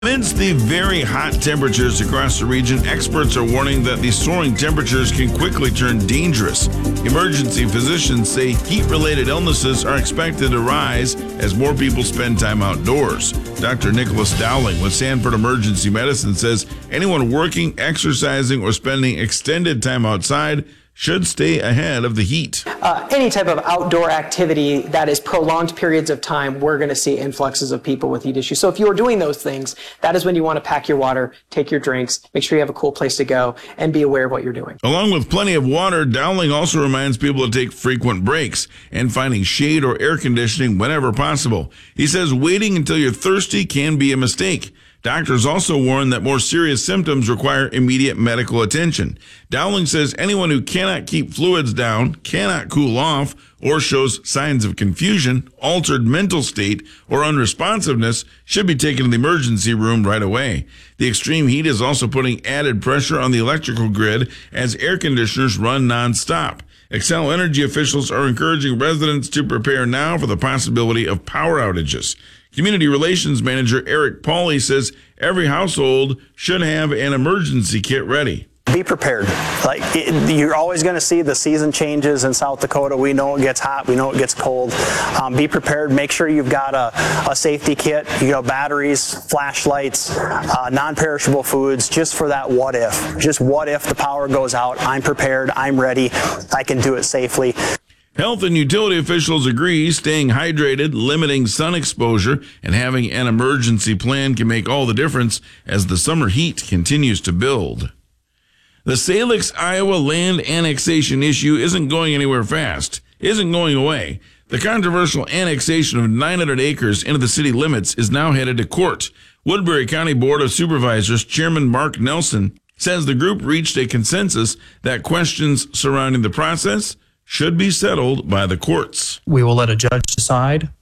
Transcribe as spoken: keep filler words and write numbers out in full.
Amidst the very hot temperatures across the region, experts are warning that these soaring temperatures can quickly turn dangerous. Emergency physicians say heat-related illnesses are expected to rise as more people spend time outdoors. Doctor Nicholas Dowling with Sanford Emergency Medicine says anyone working, exercising, or spending extended time outside should stay ahead of the heat. Uh, any type of outdoor activity that is prolonged periods of time, we're going to see influxes of people with heat issues. So if you are doing those things, that is when you want to pack your water, take your drinks, make sure you have a cool place to go, and be aware of what you're doing. Along with plenty of water, Dowling also reminds people to take frequent breaks and finding shade or air conditioning whenever possible. He says waiting until you're thirsty can be a mistake. Doctors also warn that more serious symptoms require immediate medical attention. Dowling says anyone who cannot keep fluids down, cannot cool off, or shows signs of confusion, altered mental state, or unresponsiveness should be taken to the emergency room right away. The extreme heat is also putting added pressure on the electrical grid as air conditioners run nonstop. Xcel Energy officials are encouraging residents to prepare now for the possibility of power outages. Community Relations Manager Eric Pauly says every household should have an emergency kit ready. Be prepared. Like it, you're always going to see the season changes in South Dakota. We know it gets hot. We know it gets cold. Um, be prepared. Make sure you've got a, a safety kit. You know, batteries, flashlights, uh, non-perishable foods, just for that what if. Just what if the power goes out? I'm prepared. I'm ready. I can do it safely. Health and utility officials agree staying hydrated, limiting sun exposure, and having an emergency plan can make all the difference as the summer heat continues to build. The Salix, Iowa land annexation issue isn't going anywhere fast, isn't going away. The controversial annexation of nine hundred acres into the city limits is now headed to court. Woodbury County Board of Supervisors Chairman Mark Nelson says the group reached a consensus that questions surrounding the process should be settled by the courts. We will let a judge decide